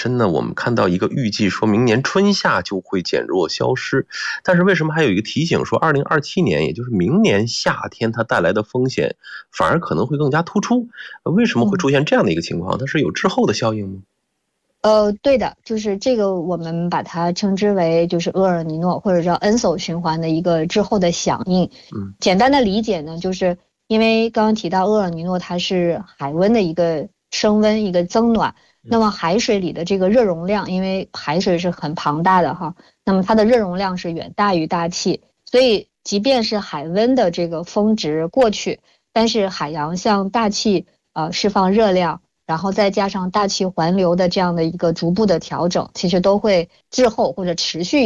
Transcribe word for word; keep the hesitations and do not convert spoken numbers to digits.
身呢，我们看到一个预计说明年春夏就会减弱消失，但是为什么还有一个提醒说二零二七年，也就是明年夏天它带来的风险反而可能会更加突出？为什么会出现这样的一个情况？它是有滞后的效应吗？ 呃，对的，就是这个我们把它称之为就是厄尔尼诺或者叫恩索循环的一个滞后的响应。 嗯， 简单的理解呢，就是因为刚刚提到厄尔尼诺它是海温的一个升温一个增暖，那么海水里的这个热容量，因为海水是很庞大的哈，那么它的热容量是远大于大气，所以即便是海温的这个峰值过去，但是海洋向大气呃释放热量，然后再加上大气环流的这样的一个逐步的调整，其实都会滞后或者持续